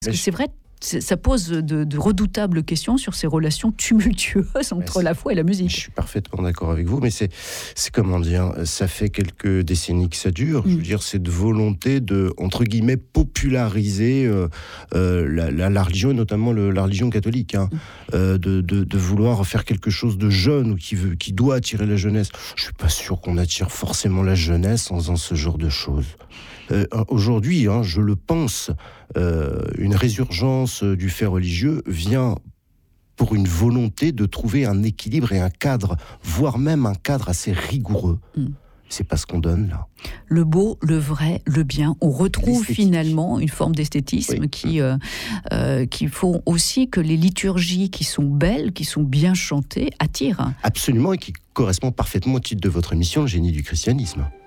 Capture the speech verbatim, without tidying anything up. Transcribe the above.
Parce que c'est vrai, ça pose de, de redoutables questions sur ces relations tumultueuses entre ouais, la foi et la musique. Je suis parfaitement d'accord avec vous, mais c'est, c'est comment dire, ça fait quelques décennies que ça dure. Mm. Je veux dire, cette volonté de, entre guillemets, populariser euh, euh, la, la, la religion, et notamment le, la religion catholique, hein, mm. euh, de, de, de vouloir faire quelque chose de jeune ou qui, veut, qui doit attirer la jeunesse. Je suis pas sûr qu'on attire forcément la jeunesse en faisant ce genre de choses. Euh, aujourd'hui, hein, je le pense, euh, une résurgence du fait religieux vient pour une volonté de trouver un équilibre et un cadre, voire même un cadre assez rigoureux. Mm. C'est pas ce qu'on donne là. Le beau, le vrai, le bien. On retrouve finalement une forme d'esthétisme oui. qui, euh, euh, qui font aussi que les liturgies qui sont belles, qui sont bien chantées, attirent. Absolument, et qui correspond parfaitement au titre de votre émission, le génie du christianisme.